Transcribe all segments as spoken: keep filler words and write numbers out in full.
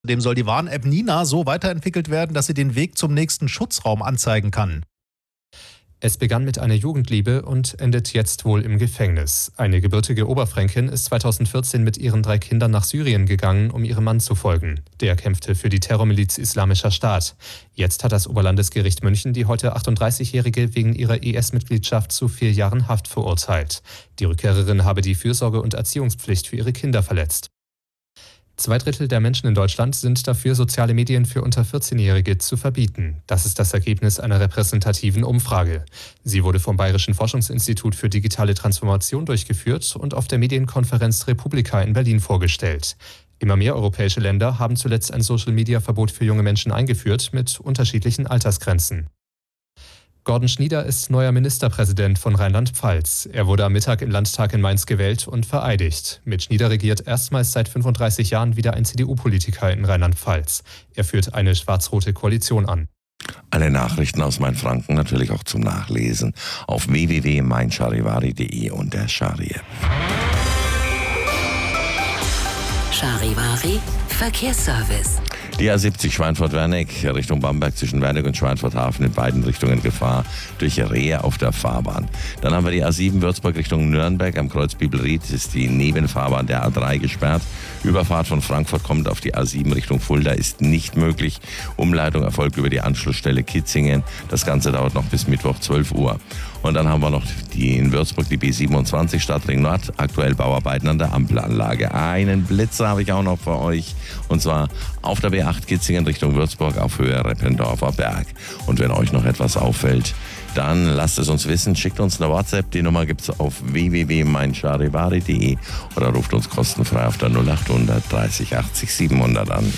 Dem soll die Warn-App Nina so weiterentwickelt werden, dass sie den Weg zum nächsten Schutzraum anzeigen kann. Es begann mit einer Jugendliebe und endet jetzt wohl im Gefängnis. Eine gebürtige Oberfränkin ist zweitausendvierzehn mit ihren drei Kindern nach Syrien gegangen, um ihrem Mann zu folgen. Der kämpfte für die Terrormiliz Islamischer Staat. Jetzt hat das Oberlandesgericht München die heute achtunddreißigjährige wegen ihrer I S-Mitgliedschaft zu vier Jahren Haft verurteilt. Die Rückkehrerin habe die Fürsorge- und Erziehungspflicht für ihre Kinder verletzt. Zwei Drittel der Menschen in Deutschland sind dafür, soziale Medien für unter vierzehnjährige zu verbieten. Das ist das Ergebnis einer repräsentativen Umfrage. Sie wurde vom Bayerischen Forschungsinstitut für digitale Transformation durchgeführt und auf der Medienkonferenz Republika in Berlin vorgestellt. Immer mehr europäische Länder haben zuletzt ein Social-Media-Verbot für junge Menschen eingeführt, mit unterschiedlichen Altersgrenzen. Gordon Schnieder ist neuer Ministerpräsident von Rheinland-Pfalz. Er wurde am Mittag im Landtag in Mainz gewählt und vereidigt. Mit Schnieder regiert erstmals seit fünfunddreißig Jahren wieder ein C D U-Politiker in Rheinland-Pfalz. Er führt eine schwarz-rote Koalition an. Alle Nachrichten aus Mainfranken natürlich auch zum Nachlesen auf w w w punkt mein charivari punkt de und der Chari-App. Charivari Verkehrsservice. Die A siebzig Schweinfurt-Wernig Richtung Bamberg zwischen Wernig und Schweinfurt-Hafen in beiden Richtungen Gefahr durch Rehe auf der Fahrbahn. Dann haben wir die A sieben Würzburg Richtung Nürnberg. Am Kreuz Bibelried ist die Nebenfahrbahn der A drei gesperrt. Überfahrt von Frankfurt kommt auf die A sieben Richtung Fulda ist nicht möglich. Umleitung erfolgt über die Anschlussstelle Kitzingen. Das Ganze dauert noch bis Mittwoch zwölf Uhr. Und dann haben wir noch die in Würzburg, die B siebenundzwanzig Stadtring Nord, aktuell Bauarbeiten an der Ampelanlage. Einen Blitzer habe ich auch noch für euch, und zwar auf der B acht Kitzingen Richtung Würzburg auf Höhe Reppendorfer Berg. Und wenn euch noch etwas auffällt, dann lasst es uns wissen, schickt uns eine WhatsApp, die Nummer gibt es auf w w w punkt mein charivari punkt de oder ruft uns kostenfrei auf der null achthundert dreißig achtzig siebenhundert an.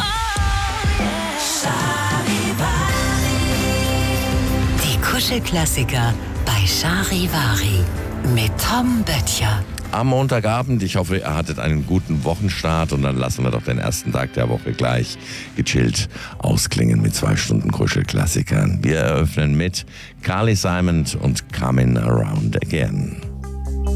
Die Kuschelklassiker bei Charivari mit Tom Böttcher. Am Montagabend, ich hoffe, ihr hattet einen guten Wochenstart, und dann lassen wir doch den ersten Tag der Woche gleich gechillt ausklingen mit zwei Stunden Kuschelklassikern. Wir eröffnen mit Carly Simon und Coming Around Again.